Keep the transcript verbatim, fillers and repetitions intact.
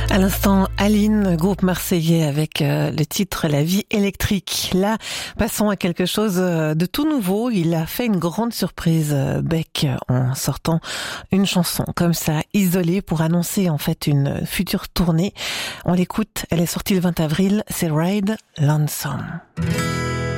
À l'instant, Aline, groupe marseillais avec euh, le titre La vie électrique. Là, passons à quelque chose de tout nouveau. Il a fait une grande surprise, euh, Beck, en sortant une chanson comme ça, isolée, pour annoncer en fait une future tournée. On l'écoute, elle est sortie le vingt avril, c'est Ride Lonesome.